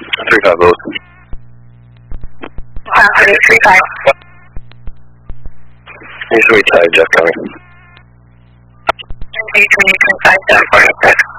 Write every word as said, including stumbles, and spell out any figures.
three five Lewis. Positive, three five. Here's where you tell Jeff coming. three twenty, twenty-five, seven forty-six.